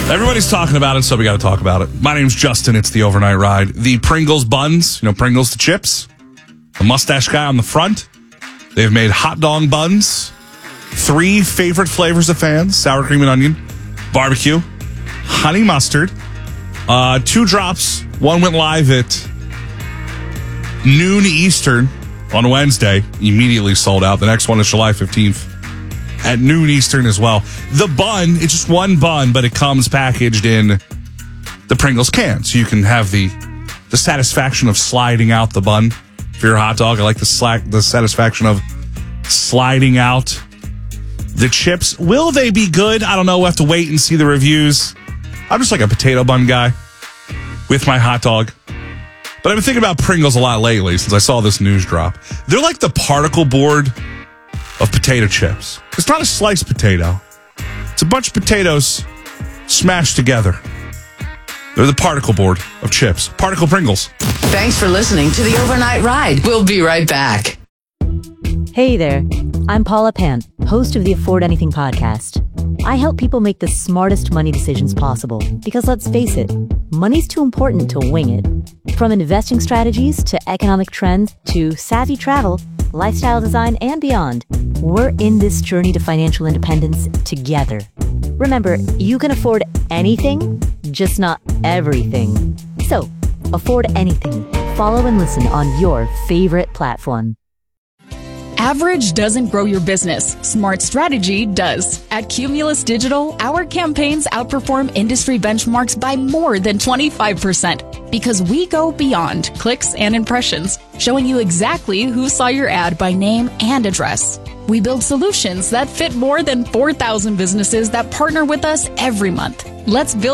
Everybody's talking about it, so we got to talk about it. My name's Justin. It's the Overnight Ride. The Pringles buns, Pringles the chips. The mustache guy on the front. They've made hot dog buns. 3 favorite flavors of fans: sour cream and onion, barbecue, honey mustard. 2 drops. One went live at noon Eastern on Wednesday. Immediately sold out. The next one is July 15th at noon Eastern as well. The bun, it's just one bun, but it comes packaged in the Pringles can. So you can have the satisfaction of sliding out the bun for your hot dog. I like the satisfaction of sliding out the chips. Will they be good? I don't know. We'll have to wait and see the reviews. I'm just like a potato bun guy with my hot dog. But I've been thinking about Pringles a lot lately since I saw this news drop. They're like the particle board of potato chips. It's not a sliced potato. It's a bunch of potatoes smashed together. They're the particle board of chips. Particle Pringles. Thanks for listening to the Overnight Ride. We'll be right back. Hey there. I'm Paula Pant, host of the Afford Anything podcast. I help people make the smartest money decisions possible because, let's face it, money's too important to wing it. From investing strategies to economic trends to savvy travel, lifestyle design, and beyond, we're in this journey to financial independence together. Remember, you can afford anything, just not everything. So, afford anything. Follow and listen on your favorite platform. Average doesn't grow your business. Smart strategy does. At Cumulus Digital, our campaigns outperform industry benchmarks by more than 25% because we go beyond clicks and impressions, showing you exactly who saw your ad by name and address. We build solutions that fit more than 4,000 businesses that partner with us every month. Let's build